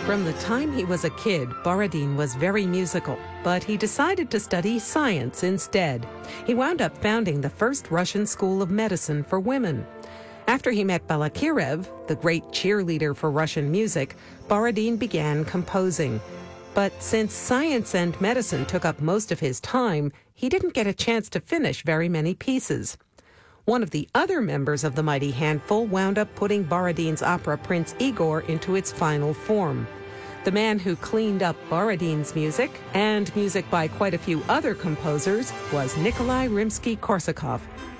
From the time he was a kid, Borodin was very musical, but he decided to study science instead. He wound up founding the first Russian school of medicine for women. After he met Balakirev, the great cheerleader for Russian music, Borodin began composing. But since science and medicine took up most of his time, he didn't get a chance to finish very many pieces. One of the other members of the mighty handful wound up putting Borodin's opera Prince Igor into its final form. The man who cleaned up Borodin's music, and music by quite a few other composers, was Nikolai Rimsky-Korsakov.